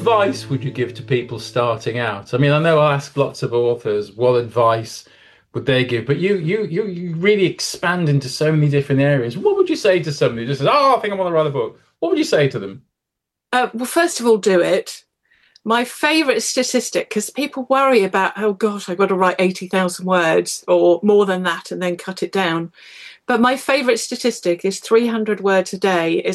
advice would you give to people starting out? I mean, I know I ask lots of authors what advice would they give, but you really expand into so many different areas. What would you say to somebody who just says, "Oh, I think I want to write a book"? What would you say to them? Well, first of all, do it. My favourite statistic, because people worry about, oh gosh, I've got to write 80,000 words or more than that and then cut it down. But my favourite statistic is 300 words a day is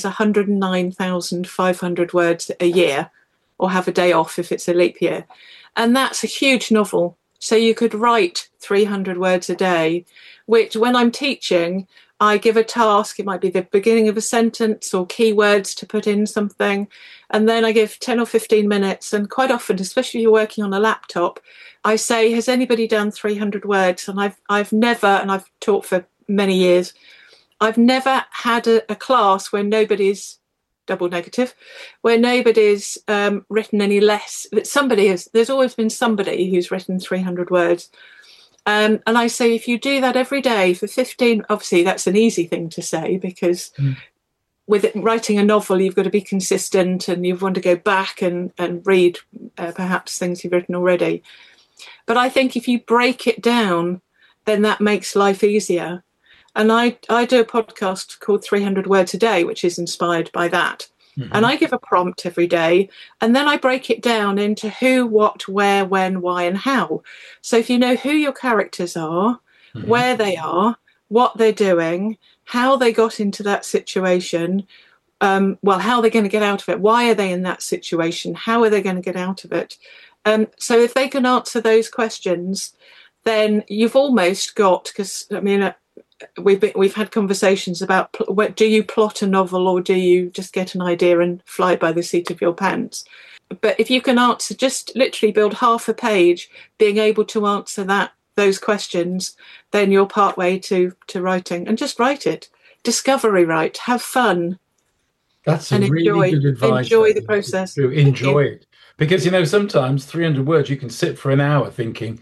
109,500 words a year, or have a day off if it's a leap year. And that's a huge novel. So you could write 300 words a day, which when I'm teaching, I give a task. It might be the beginning of a sentence or keywords to put in something. And then I give 10 or 15 minutes. And quite often, especially if you're working on a laptop, I say, has anybody done 300 words? And I've never, and I've taught for many years, I've never had a class where nobody's double negative, where nobody's written any less. But somebody has, there's always been somebody who's written 300 words. And I say, if you do that every day for 15, obviously that's an easy thing to say because with writing a novel, you've got to be consistent and you want to go back and read perhaps things you've written already. But I think if you break it down, then that makes life easier. And I do a podcast called 300 Words a Day, which is inspired by that. Mm-hmm. And I give a prompt every day, and then I break it down into who, what, where, when, why, and how. So if you know who your characters are, mm-hmm. where they are, what they're doing, how they got into that situation, how they're going to get out of it, why are they in that situation, how are they going to get out of it? So if they can answer those questions, then you've almost got, because I mean, we've had conversations about do you plot a novel or do you just get an idea and fly by the seat of your pants? But if you can answer, just literally build half a page, being able to answer those questions, then you're part way to writing. And just write it. Discovery write. Have fun. That's a really good advice. Enjoy the process. To enjoy it. Because, sometimes 300 words, you can sit for an hour thinking,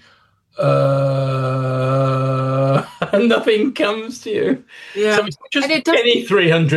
and nothing comes to you. Yeah. So it's not just any 300